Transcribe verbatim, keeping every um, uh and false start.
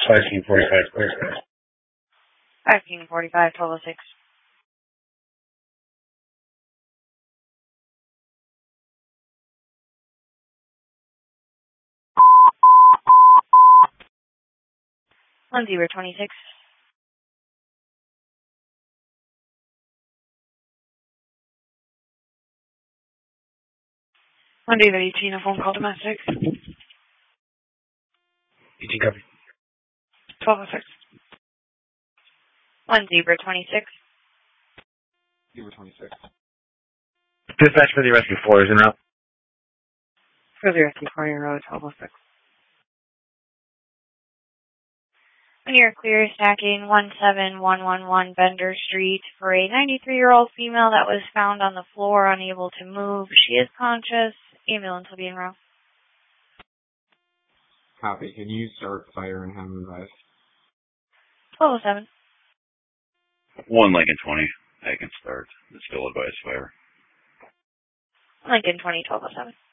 five King forty-five, clear. five King forty-five, twelve oh six. one zero twenty-six. one David eighteen, a phone call domestic. eighteen copy. twelve oh six. one zebra twenty-six. Zebra twenty-six. Dispatch for the rescue four is en route. For the rescue four, your road, twelve oh six. When you're clear, stacking one seven one one one Bender Street for a ninety-three-year-old female that was found on the floor unable to move. She is conscious. Ambulance will be en route. Copy. Can you start fire and have them advised? twelve oh seven. one Lincoln twenty. I can start. It's still advised fire. Lincoln twenty, twelve oh seven.